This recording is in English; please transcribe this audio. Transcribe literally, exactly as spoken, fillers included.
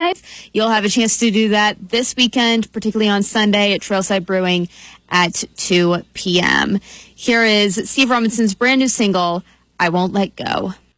live. You'll have a chance to do that this weekend, particularly on Sunday at Trailside Brewing at two p.m. Here is Steve Robinson's brand new single, I Won't Let Go.